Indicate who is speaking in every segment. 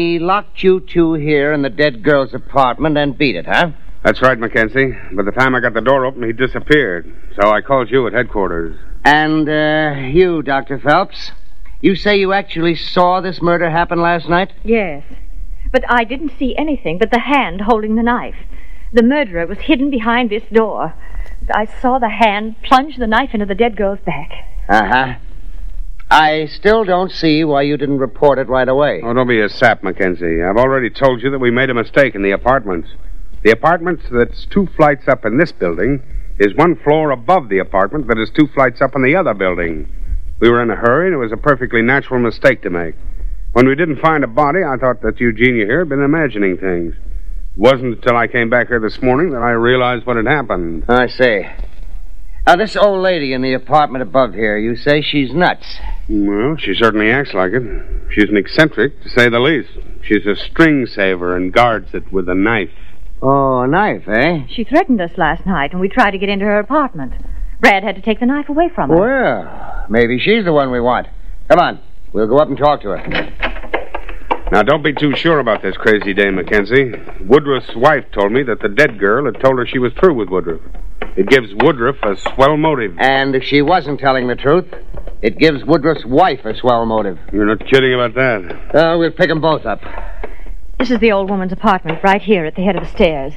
Speaker 1: He locked you two here in the dead girl's apartment and beat it, huh?
Speaker 2: That's right, Mackenzie. By the time I got the door open, he disappeared. So I called you at headquarters.
Speaker 1: And, you, Dr. Phelps, you say you actually saw this murder happen last night?
Speaker 3: Yes. But I didn't see anything but the hand holding the knife. The murderer was hidden behind this door. I saw the hand plunge the knife into the dead girl's back.
Speaker 1: Uh-huh. I still don't see why you didn't report it right away.
Speaker 2: Oh, don't be a sap, Mackenzie. I've already told you that we made a mistake in the apartments. The apartment that's 2 flights up in this building is 1 floor above the apartment that is 2 flights up in the other building. We were in a hurry, and it was a perfectly natural mistake to make. When we didn't find a body, I thought that Eugenia here had been imagining things. It wasn't until I came back here this morning that I realized what had happened.
Speaker 1: I see. Now, this old lady in the apartment above here, you say she's nuts.
Speaker 2: Well, she certainly acts like it. She's an eccentric, to say the least. She's a string saver and guards it with a knife.
Speaker 1: Oh, a knife, eh?
Speaker 3: She threatened us last night when we tried to get into her apartment. Brad had to take the knife away from her.
Speaker 1: Well, maybe she's the one we want. Come on. We'll go up and talk to her.
Speaker 2: Now, don't be too sure about this crazy dame, Mackenzie. Woodruff's wife told me that the dead girl had told her she was through with Woodruff. It gives Woodruff a swell motive.
Speaker 1: And if she wasn't telling the truth, it gives Woodruff's wife a swell motive.
Speaker 2: You're not kidding about that.
Speaker 1: We'll pick them both up.
Speaker 3: This is the old woman's apartment right here at the head of the stairs.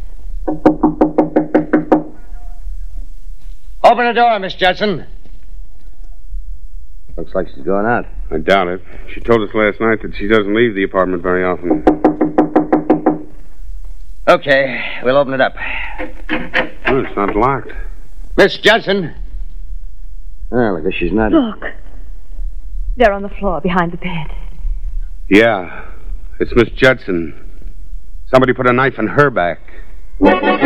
Speaker 1: Open the door, Miss Judson. Looks like she's going out.
Speaker 2: I doubt it. She told us last night that she doesn't leave the apartment very often.
Speaker 1: Okay, we'll open it up.
Speaker 2: Oh, it's not locked.
Speaker 1: Miss Judson. Well, I guess she's not...
Speaker 3: Look. They're on the floor behind the bed.
Speaker 2: Yeah, it's Miss Judson. Somebody put a knife in her back.